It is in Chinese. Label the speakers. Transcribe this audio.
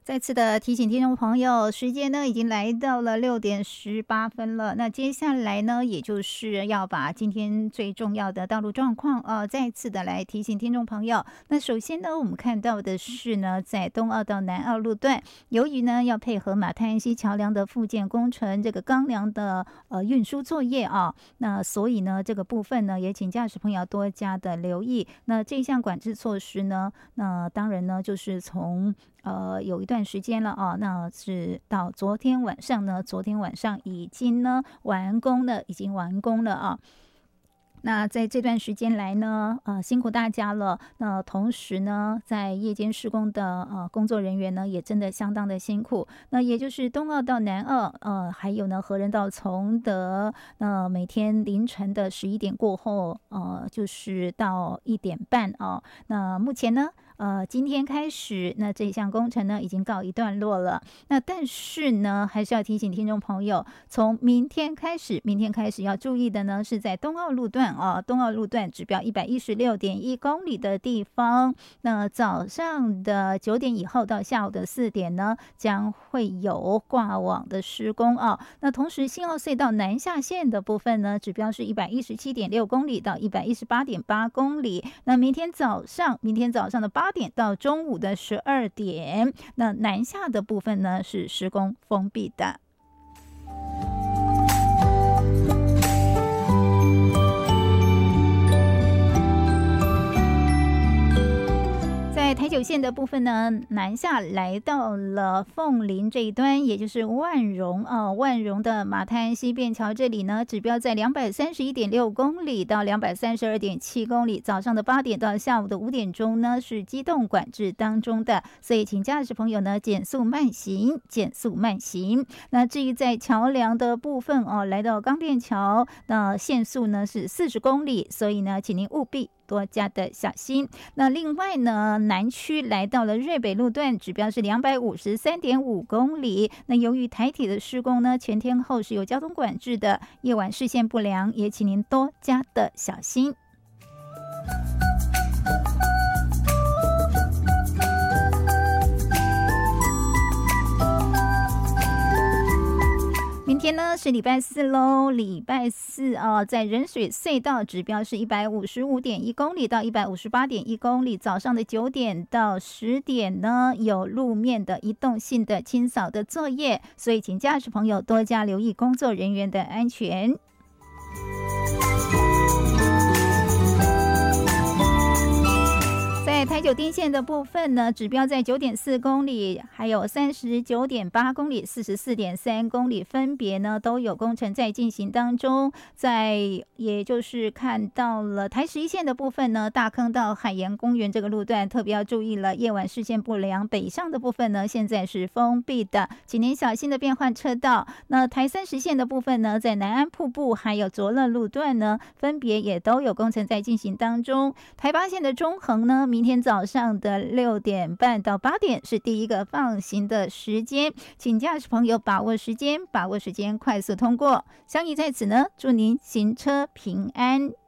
Speaker 1: 再次的提醒听众朋友，时间呢已经来到了6:18了。那接下来呢，也就是要把今天最重要的道路状况再次的来提醒听众朋友。那首先呢，我们看到的是呢，在东澳到南澳路段，由于呢要配合马太安溪桥梁的复建工程，这个钢梁的运输作业啊，那所以呢这个部分呢，也请驾驶朋友多加的留意。那这项管制措施呢，那当然呢就是从有一段时间了啊，那是到昨天晚上呢，昨天晚上已经完工了啊。那在这段时间来呢，辛苦大家了。那同时呢，在夜间施工的工作人员呢，也真的相当的辛苦。那也就是东澳到南澳，还有呢，和仁到崇德，那每天凌晨的11点过后，就是到1点半啊。那目前呢，今天开始，那这项工程呢已经告一段落了。那但是呢，还是要提醒听众朋友，从明天开始要注意的呢，是在东澳路段东澳路段指标116.1公里的地方，那早上的9点以后到下午的4点呢，将会有挂网的施工那同时新澳隧道南下线的部分呢，指标是117.6公里到118.8公里。那明天早上的8点到中午的12点，那南下的部分呢是施工封闭的。在台九线的部分呢，南下来到了凤林这一端，也就是万荣的马太安溪便桥这里呢，指标在231.6公里到232.7公里。早上的8点到下午的5点钟呢，是机动管制当中的，所以请驾驶朋友呢减速慢行。那至于在桥梁的部分来到钢电桥，那限速呢是40公里，所以呢，请您务必多加的小心。那另外呢，南区来到了瑞北路段，指标是253.5公里。那由于台铁的施工呢，全天候是有交通管制的，夜晚视线不良，也请您多加的小心。明天呢是礼拜四喽，礼拜四在仁水隧道指标是155.1公里到158.1公里。早上的9点到10点呢，有路面的移动性的清扫的作业，所以请驾驶朋友多加留意工作人员的安全。在台九丁线的部分呢，指标在9.4公里，还有39.8公里、44.3公里，分别呢都有工程在进行当中。也就是看到了台11线的部分呢，大坑到海洋公园这个路段特别要注意了，夜晚视线不良。北上的部分呢，现在是封闭的，请您小心的变换车道。那台30线的部分呢，在南安瀑布还有卓乐路段呢，分别也都有工程在进行当中。台8线的中横呢，明天早上的6点半到8点是第一个放行的时间，请驾驶朋友把握时间，快速通过。相宜在此呢，祝您行车平安。